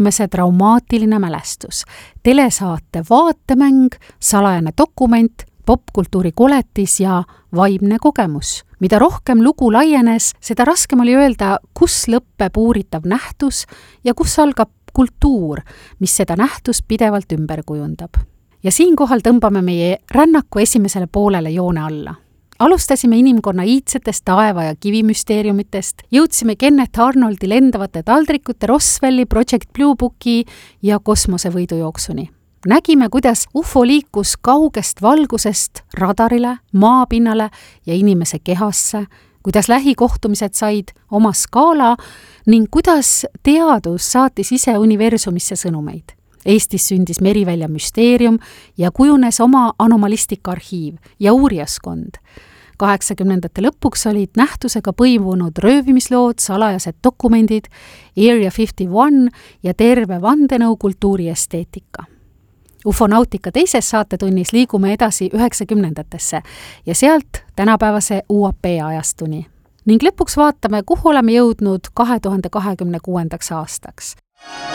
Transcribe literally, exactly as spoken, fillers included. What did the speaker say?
inimese traumaatiline mälestus, telesaate vaatemäng, salajane dokument, popkultuuri koletis ja vaimne kogemus. Mida rohkem lugu laienes, seda raskem oli öelda, kus lõppeb uuritav nähtus ja kus algab kultuur, mis seda nähtust pidevalt ümber kujundab. Ja siinkohal tõmbame meie rännaku esimesele poolele joone alla. Alustasime inimkonna iidsetest taeva- ja kivimüsteeriumitest, jõudsime Kenneth Arnoldi lendavate taldrikute, Roswelli, Project Blue Booki ja kosmosevõidujooksuni. Nägime, kuidas U F O liikus kaugest valgusest radarile, maapinnale ja inimese kehasse, kuidas lähikohtumised said oma skaala ning kuidas teadus saatis ise universumisse sõnumeid. Eestis sündis Merivälja müsteerium ja kujunes oma anomalistika arhiiv ja uurijaskond. kaheksakümnendate lõpuks olid nähtusega põimunud röövimislood, salajased dokumendid, Area viiskümmend üks ja terve vandenõu kultuuri esteetika. Ufonautika teises saatetunnis liigume edasi üheksakümnendatesse ja sealt tänapäevase U A P ajastuni. Ning lõpuks vaatame, kuhu oleme jõudnud kahe tuhande kahekümne kuuendaks aastaks.